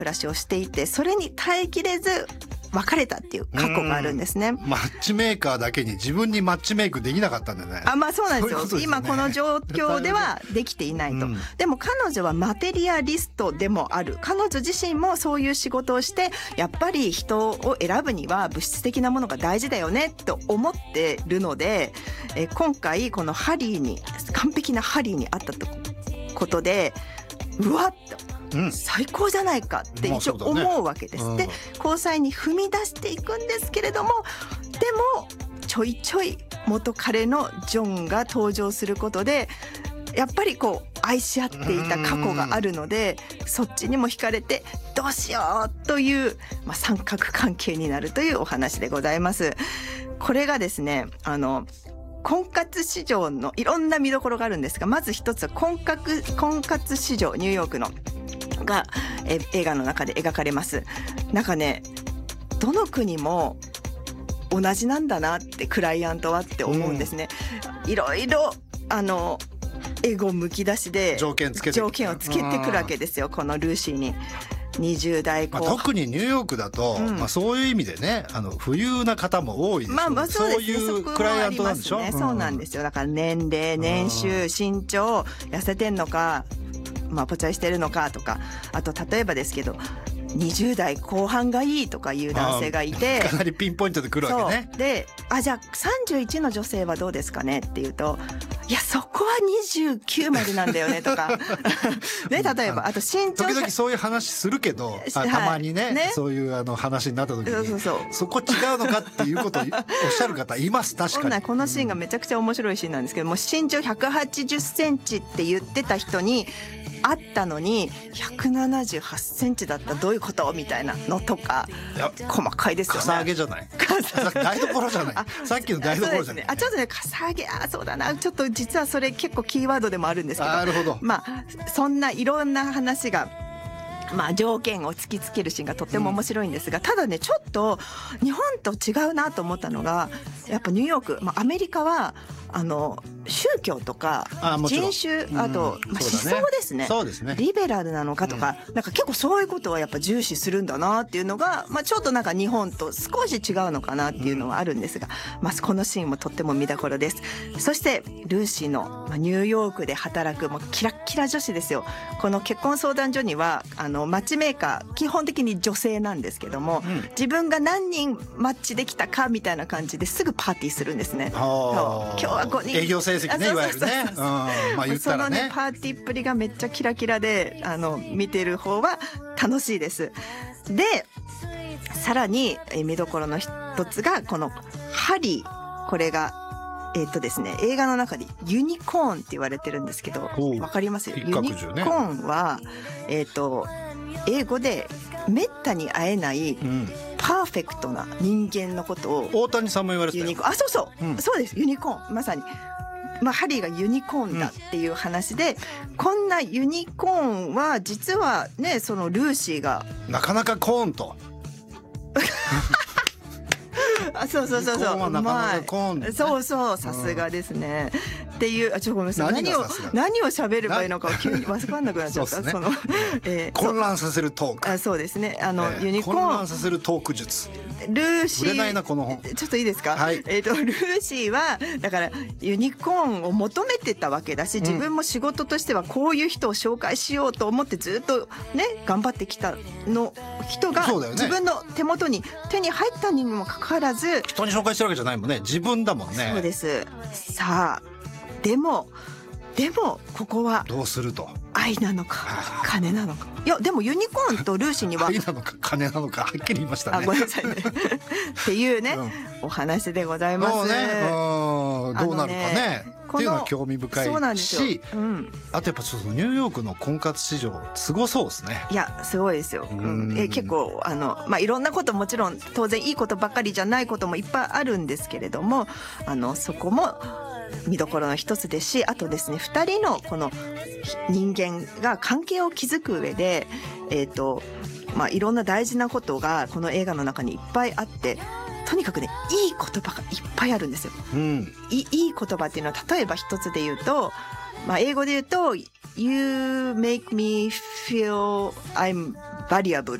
暮らしをしていて、それに耐えきれず別れたっていう過去があるんですね。 マッチメーカーだけに自分にマッチメイクできなかったんだよね。 まあそうなんですよ。 そういうことですよね。 今この状況ではできていないと。でも彼女はマテリアリストでもある。彼女自身もそういう仕事をして、やっぱり人を選ぶには物質的なものが大事だよねと思ってるので、今回このハリーに、完璧なハリーに会ったことで、うわっと。最高じゃないかって一応思うわけです。で、交際に踏み出していくんですけれども、でもちょいちょい元彼のジョンが登場することで、やっぱりこう愛し合っていた過去があるので、そっちにも惹かれてどうしようという、三角関係になるというお話でございます。これがですね、婚活市場のいろんな見どころがあるんですが、まず一つは婚活市場、ニューヨークのが映画の中で描かれます。なんかね、どの国も同じなんだなって、クライアントはって思うんですね。いろいろエゴむき出しで条件をつけてくるわけですよ、このルーシーに。20代後半、 特にニューヨークだと、そういう意味でね、富裕な方も多いですよね。そういうクライアントなんでしょ。 そうなんですよ。だから年齢、年収、身長、痩せてんのか、ぽちゃいしてるのかとか、あと例えばですけど20代後半がいいとかいう男性がいて、 かなりピンポイントで来るわけね。 そうで、じゃあ31の女性はどうですかねっていうと、いやそこは29までなんだよねとかで、例えばあと身長、 時々そういう話するけど、たまにね、そういう話になった時にそこ違うのかっていうことをおっしゃる方います。確かにこのシーンがめちゃくちゃ面白いシーンなんですけども、身長180センチって言ってた人にあったのに178センチだった、どういうことみたいなのとか、細かいですよね。 かさ上げじゃない、台所じゃないさっきの台所じゃない、 ちょっとね、かさ上げ、そうだな、ちょっと実はそれ結構キーワードでもあるんですけど、 なるほど。 そんないろんな話が、条件を突きつけるシーンがとっても面白いんですが、ただね、ちょっと日本と違うなと思ったのが、やっぱニューヨーク、アメリカは宗教とか人種、あと思想ですね、リベラルなのかとか、なんか結構そういうことはやっぱ重視するんだなっていうのが、ちょっとなんか日本と少し違うのかなっていうのはあるんですが、このシーンもとっても見どころです。そしてルーシーのニューヨークで働くキラッキラ女子ですよ。この結婚相談所にはマッチメーカー基本的に女性なんですけども、自分が何人マッチできたかみたいな感じですぐパーティーするんですね。今日は5人、 営業成績ね、いわゆるね。言ったらね、 パーティーっぷりがめっちゃキラキラで、見てる方は楽しいです。で、さらに見どころの一つがこのハリー。これがですね、映画の中でユニコーンって言われてるんですけど、わかりますよ。ユニコーンは英語でめったに会えないパーフェクトな人間のことを、 大谷さんも言われてたよ。 そうです、ユニコーン、まさに。ハリーがユニコーンだっていう話で、こんなユニコーンは実はね、そのルーシーがなかなかコーンとそうさすがですねっていう、ごめんなさい、何を喋ればいいのか急に分かんなくなっちゃった。 混乱させるトーク。 そうですね、ユニコーン、 混乱させるトーク術。 ルーシー、 売れないなこの本。 ちょっといいですか。ルーシーはだからユニコーンを求めてたわけだし、自分も仕事としてはこういう人を紹介しようと思ってずっとね頑張ってきた人が自分の手元に手に入ったにもかかわらず、 人に紹介してるわけじゃないもんね、自分だもんね。 そうです。さあでもここはどうすると、 愛なのか金なのか。いやでもユニコーンとルーシーには愛なのか金なのかはっきり言いましたね。 ごめんなさいねっていうね、お話でございます。 どうなるかねっていうのは興味深いし、あとやっぱちょっとニューヨークの婚活市場すごそうですね。 いやすごいですよ。結構いろんなこともちろん当然いいことばかりじゃないこともいっぱいあるんですけれども、そこも見どころの一つですし、あとですね、2人のこの人間が関係を築く上でいろんな大事なことがこの映画の中にいっぱいあって、とにかくね、いい言葉がいっぱいあるんですよ。いい言葉っていうのは、例えば一つで言うと、英語で言うと You make me feel I'm バリアブル